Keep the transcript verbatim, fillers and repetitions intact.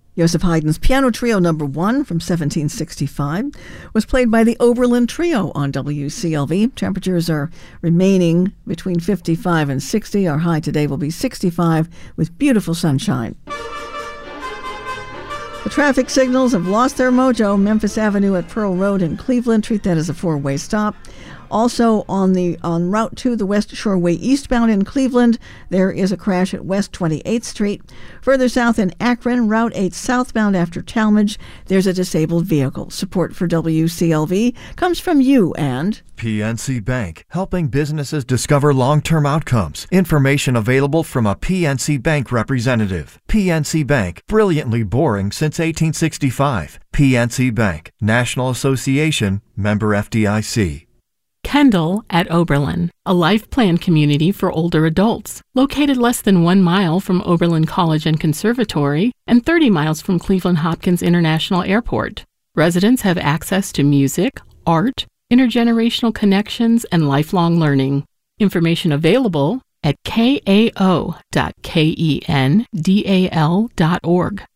Joseph Haydn's Piano Trio Number One from seventeen sixty-five was played by the Oberlin Trio on W C L V. Temperatures are remaining between fifty-five and sixty. Our high today will be sixty-five with beautiful sunshine. The traffic signals have lost their mojo. Memphis Avenue at Pearl Road in Cleveland, treat that as a four-way stop. Also on the on Route two, the West Shore Way eastbound in Cleveland, there is a crash at West twenty-eighth Street. Further south in Akron, Route eight southbound after Talmadge, there's a disabled vehicle. Support for W C L V comes from you and P N C Bank, helping businesses discover long-term outcomes. Information available from a P N C Bank representative. P N C Bank, brilliantly boring since eighteen sixty-five. P N C Bank, National Association, member F D I C. Kendall at Oberlin, a life plan community for older adults, located less than one mile from Oberlin College and Conservatory and thirty miles from Cleveland Hopkins International Airport. Residents have access to music, art, intergenerational connections, and lifelong learning. Information available at k a o dot kendal dot org.